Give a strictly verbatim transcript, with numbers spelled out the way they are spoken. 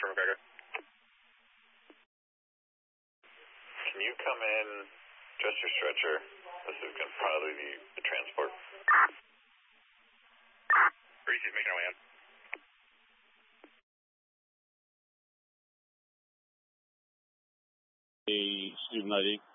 for McGregor. Can you come in, just your stretcher? This is going to probably be the transport. Breezy's making our way in. A student I D.